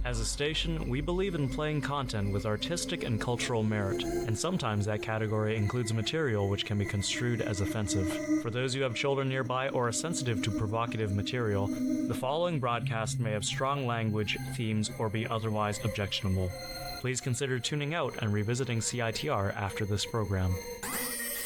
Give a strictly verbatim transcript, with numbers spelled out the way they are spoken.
As a station, we believe in playing content with artistic and cultural merit, and sometimes that category includes material which can be construed as offensive. For those who have children nearby or are sensitive to provocative material, the following broadcast may have strong language, themes, or be otherwise objectionable. Please consider tuning out and revisiting C I T R after this program.